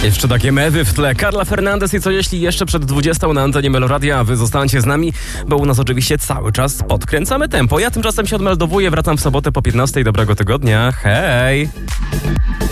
Jeszcze takie mewy w tle. Carla Fernandez i co jeśli jeszcze przed 20 na antenie Meloradia, a wy zostańcie z nami, bo u nas oczywiście cały czas podkręcamy tempo. Ja tymczasem się odmeldowuję, wracam w sobotę po 15. Dobrego tygodnia. Hej!